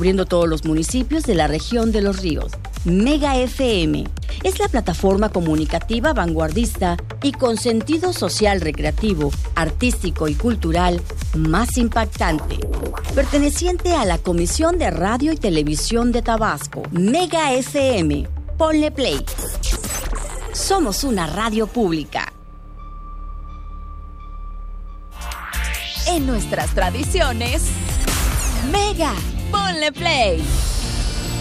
cubriendo todos los municipios de la región de Los Ríos. Mega FM es la plataforma comunicativa vanguardista y con sentido social recreativo, artístico y cultural más impactante, perteneciente a la Comisión de Radio y Televisión de Tabasco. Mega FM, ponle play. Somos una radio pública. En nuestras tradiciones, Mega, ponle play.